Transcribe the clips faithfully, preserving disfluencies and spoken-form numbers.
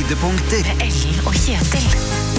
Høydepunkter. Ellen og Kjetil.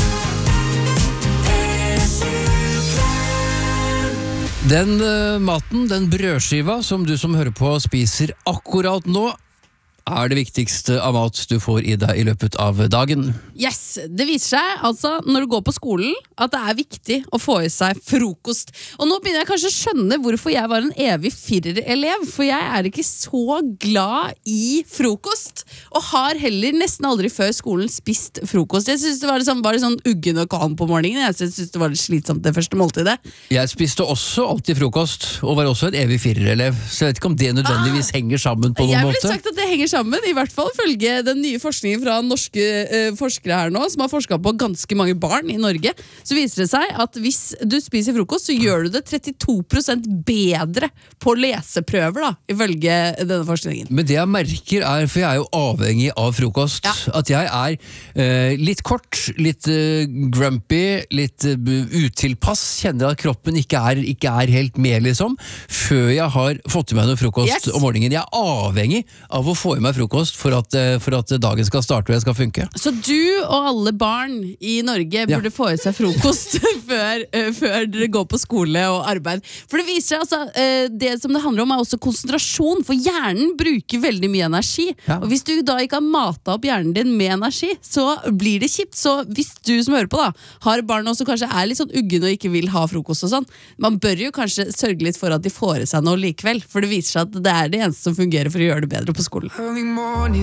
Den uh, maten, den brødskiva som du som hører på spiser akkurat nå, er det viktigste av mat du får i deg i løpet av dagen. Yes, det viser seg altså når du går på skolen at det er viktig å få i seg frokost. Og nå begynner jeg kanskje å skjønne hvorfor jeg var en evig firer-elev, for jeg er ikke så glad i frokost, og har heller nesten aldri før skolen spist frokost. Jeg synes det var liksom, bare sånn uggen og kalm på morgenen. Jeg synes det var litt slitsomt det første måltidet. Jeg spiste også alltid frokost, og var også en evig firer-elev, så jeg vet ikke om det nødvendigvis ah, henger sammen på noen jeg måte. Jeg ville sagt at det henger sammen, i hvert fall følge den nye forskningen fra norske uh, forskere her nå, som har forsket på ganske mange barn i Norge, så viser det seg at hvis du spiser frokost, så gjør du det trettito prosent bedre på leseprøver, da, ifølge denne forskningen. Men det jeg merker er, for jeg er jo avhengig av frokost, ja. At jeg er uh, litt kort, litt uh, grumpy, litt uh, utilpass, kjenner at kroppen ikke er, ikke er helt med, liksom, før jeg har fått i meg noe frokost yes. om morgenen. Jeg er avhengig av å få i meg frokost For at, for at dagen skal starte og jeg skal funke. Så du og alle barn i Norge burde ja. få i seg frokost før, uh, før dere går på skole og arbeid. For det viser seg altså, uh, det som det handler om er også konsentrasjon, for hjernen bruker veldig mye energi. Ja. Og hvis du da ikke har matet opp hjernen din med energi, så blir det kjipt. Så hvis du som hører på da, har barn og kanskje er litt sånn uggen og ikke vil ha frokost og sånn, man bør jo kanskje sørge litt for at de får i seg noe likevel, for det viser seg at det er det eneste som fungerer for å gjøre det bedre på skolen.